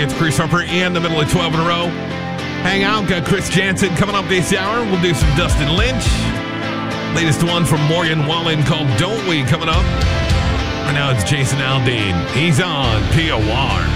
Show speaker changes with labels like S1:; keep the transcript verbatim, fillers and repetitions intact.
S1: It's Chris Harper in the middle of twelve in a row. Hang out. Got Chris Jansen coming up this hour. We'll do some Dustin Lynch. Latest one from Morgan Wallen called Don't We coming up. Right now it's Jason Aldean. He's on P O R.